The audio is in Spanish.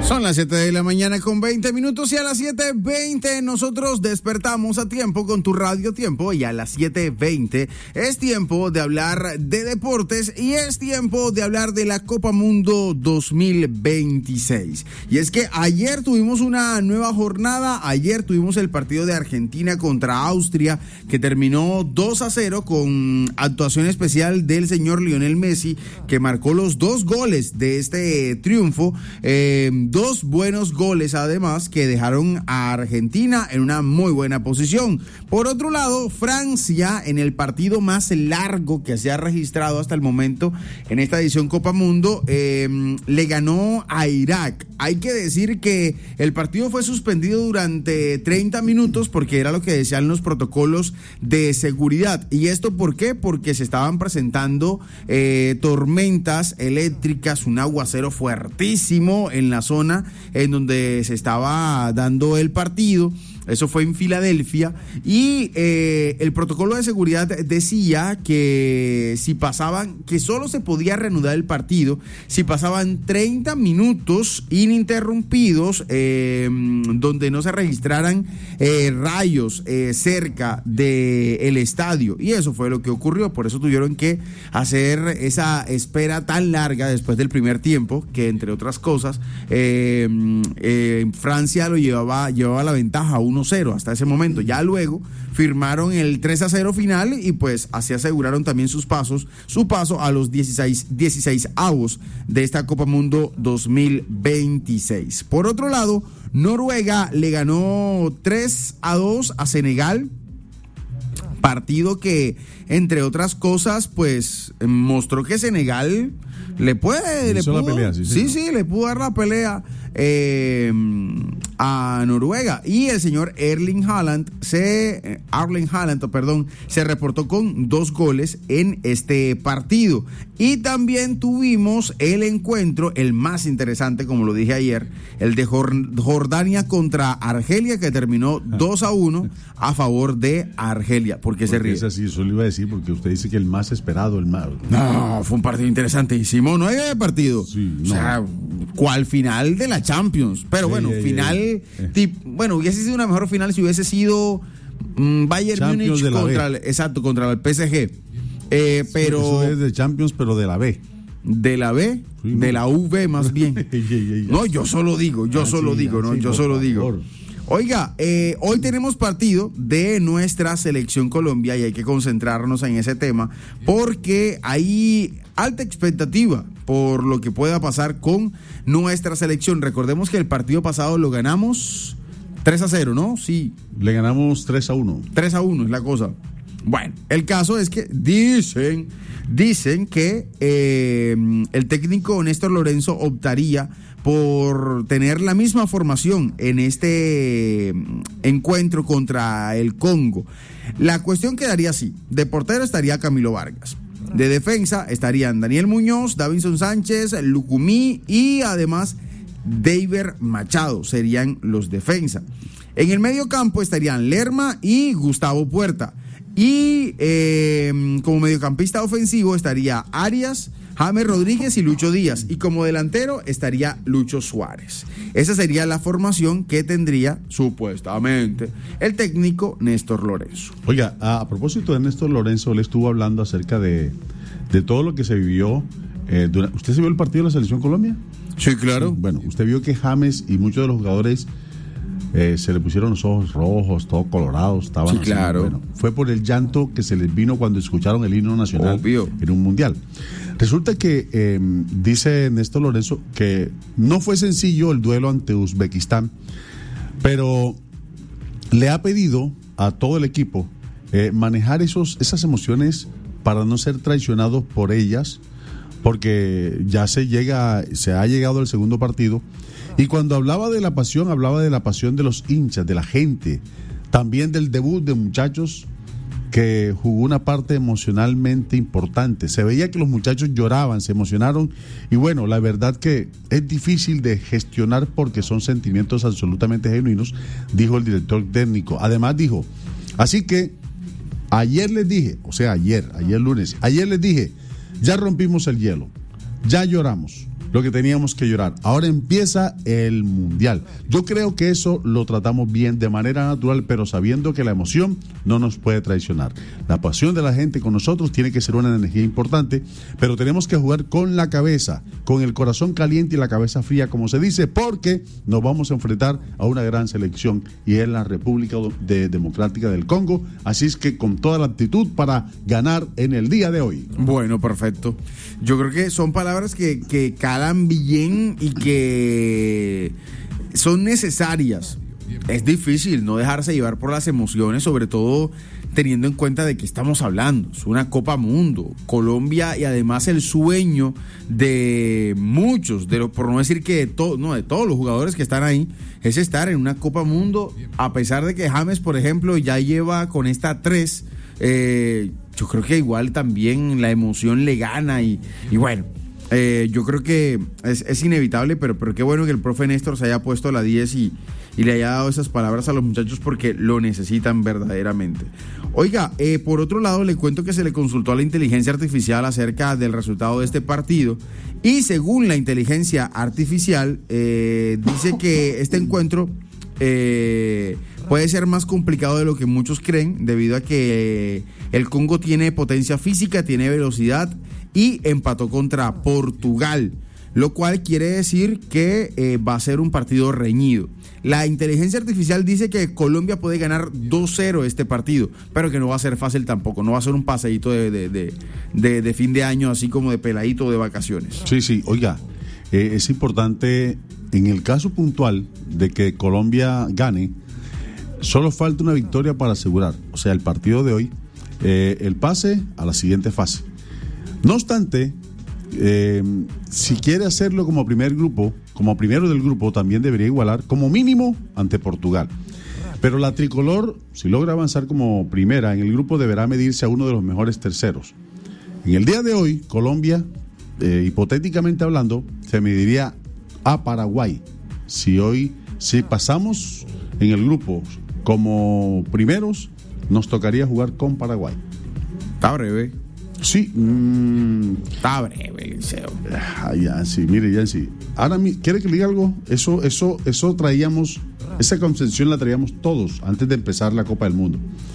Son las 7 de la mañana con 20 minutos y a las 7:20 nosotros despertamos a tiempo con tu radio Tiempo y a las 7:20 es tiempo de hablar de deportes y es tiempo de hablar de la Copa Mundo 2026. Y es que ayer tuvimos una nueva jornada, ayer tuvimos el partido de Argentina contra Austria que terminó 2-0 con actuación especial del señor Lionel Messi que marcó los 2 goles de este triunfo, 2 buenos goles además que dejaron a Argentina en una muy buena posición. Por otro lado, Francia, en el partido más largo que se ha registrado hasta el momento en esta edición Copa Mundo, le ganó a Irak. Hay que decir que el partido fue suspendido durante 30 minutos porque era lo que decían los protocolos de seguridad. ¿Y esto por qué? Porque se estaban presentando tormentas eléctricas, un aguacero fuertísimo en la zona en donde se estaba dando el partido. Eso fue en Filadelfia y el protocolo de seguridad decía que si pasaban, que solo se podía reanudar el partido si pasaban 30 minutos ininterrumpidos donde no se registraran rayos cerca del estadio, y eso fue lo que ocurrió. Por eso tuvieron que hacer esa espera tan larga después del primer tiempo, que entre otras cosas Francia lo llevaba la ventaja 1-0 hasta ese momento. Ya luego firmaron el 3-0 final y pues así aseguraron también su paso a los 16avos de esta Copa Mundo 2026. Por otro lado, Noruega le ganó 3-2 a Senegal, partido que entre otras cosas pues mostró que Senegal le pudo dar la pelea a Noruega, y el señor Erling Haaland se reportó con 2 goles en este partido. Y también tuvimos el encuentro, el más interesante, como lo dije ayer, el de Jordania contra Argelia, que terminó 2-1 a favor de Argelia. ¿Por qué se ríe? Es así, eso lo iba a decir, porque usted dice que el más esperado, No, fue un partido interesantísimo, no hay partido. Sí, no. O sea, ¿cuál final de la Champions? Pero bueno, final, hubiese sido una mejor final si hubiese sido Bayern Múnich contra el PSG. Pero eso es de Champions, pero de la B. ¿De la B? Sí, de la V más bien. No, yo solo digo. Oiga, hoy tenemos partido de nuestra selección Colombia y hay que concentrarnos en ese tema porque hay alta expectativa por lo que pueda pasar con nuestra selección. Recordemos que el partido pasado lo ganamos 3-0, ¿no? Sí. Le ganamos 3-1. 3-1 es la cosa. Bueno, el caso es que dicen que el técnico Néstor Lorenzo optaría por tener la misma formación en este encuentro contra el Congo. La cuestión quedaría así: de portero estaría Camilo Vargas, de defensa estarían Daniel Muñoz, Davinson Sánchez, Lucumí y además Deiber Machado serían los defensa. En el medio campo estarían Lerma y Gustavo Puerta. Y como mediocampista ofensivo estaría Arias, James Rodríguez y Lucho Díaz. Y como delantero estaría Lucho Suárez. Esa sería la formación que tendría supuestamente el técnico Néstor Lorenzo. Oiga, a propósito de Néstor Lorenzo, le estuvo hablando acerca de todo lo que se vivió. ¿Usted se vio el partido de la Selección Colombia? Sí, claro. Bueno, usted vio que James y muchos de los jugadores se le pusieron los ojos rojos, todos colorados, estaban sí, claro. Bueno, fue por el llanto que se les vino cuando escucharon el himno nacional. Obvio. En un mundial. Resulta que dice Néstor Lorenzo que no fue sencillo el duelo ante Uzbekistán, pero le ha pedido a todo el equipo manejar esas emociones para no ser traicionados por ellas, porque ya se ha llegado al segundo partido. Y cuando hablaba de la pasión de los hinchas, de la gente, también del debut de muchachos que jugó una parte emocionalmente importante. Se veía que los muchachos lloraban, se emocionaron, y bueno, la verdad que es difícil de gestionar porque son sentimientos absolutamente genuinos, dijo el director técnico. Además dijo, así que ayer les dije, ayer lunes, les dije, ya rompimos el hielo, ya lloramos, lo que teníamos que llorar. Ahora empieza el Mundial. Yo creo que eso lo tratamos bien, de manera natural, pero sabiendo que la emoción no nos puede traicionar. La pasión de la gente con nosotros tiene que ser una energía importante, pero tenemos que jugar con la cabeza, con el corazón caliente y la cabeza fría, como se dice, porque nos vamos a enfrentar a una gran selección y es la República Democrática del Congo. Así es que con toda la actitud para ganar en el día de hoy. Bueno, perfecto. Yo creo que son palabras que calan bien y que son necesarias. Es difícil no dejarse llevar por las emociones, sobre todo teniendo en cuenta de que estamos hablando. Es una Copa Mundo, Colombia, y además el sueño de muchos, por no decir que de todos los jugadores que están ahí, es estar en una Copa Mundo, a pesar de que James, por ejemplo, ya lleva con esta 3. Yo creo que igual también la emoción le gana y bueno, yo creo que es inevitable, pero qué bueno que el profe Néstor se haya puesto a la 10 y le haya dado esas palabras a los muchachos porque lo necesitan verdaderamente. Oiga, por otro lado le cuento que se le consultó a la inteligencia artificial acerca del resultado de este partido y según la inteligencia artificial dice que este encuentro puede ser más complicado de lo que muchos creen, debido a que el Congo tiene potencia física, tiene velocidad y empató contra Portugal, lo cual quiere decir que va a ser un partido reñido. La inteligencia artificial dice que Colombia puede ganar 2-0 este partido, pero que no va a ser fácil tampoco, no va a ser un paseíto de fin de año, así como de peladito o de vacaciones. Sí, oiga, es importante, en el caso puntual de que Colombia gane, solo falta una victoria para asegurar, o sea, el partido de hoy, el pase a la siguiente fase. No obstante, si quiere hacerlo como primer grupo, como primero del grupo, también debería igualar como mínimo ante Portugal. Pero la tricolor, si logra avanzar como primera en el grupo, deberá medirse a uno de los mejores terceros. En el día de hoy, Colombia, hipotéticamente hablando, se mediría a Paraguay. Si pasamos en el grupo como primeros, nos tocaría jugar con Paraguay. Está breve. Sí. Está breve, Liceo. Yancy, mire, Yancy. Ahora, ¿quiere que le diga algo? Eso traíamos, esa concepción la traíamos todos antes de empezar la Copa del Mundo.